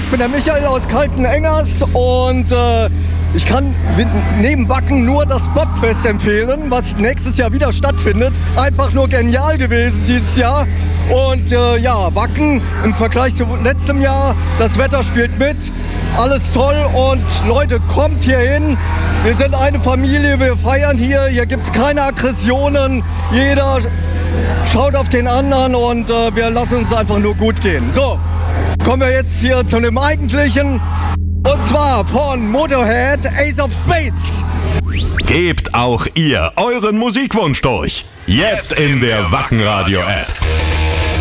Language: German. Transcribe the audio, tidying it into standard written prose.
ich bin der Michael aus Kaltenengers und ich kann neben Wacken nur das Bobfest empfehlen, was nächstes Jahr wieder stattfindet. Einfach nur genial gewesen dieses Jahr. Und ja, Wacken im Vergleich zu letztem Jahr, das Wetter spielt mit, alles toll und Leute, kommt hier hin. Wir sind eine Familie, wir feiern hier gibt es keine Aggressionen, jeder schaut auf den anderen und wir lassen uns einfach nur gut gehen. So, kommen wir jetzt hier zu dem Eigentlichen. Und zwar von Motorhead, Ace of Spades. Gebt auch ihr euren Musikwunsch durch. Jetzt in der Wacken Radio App.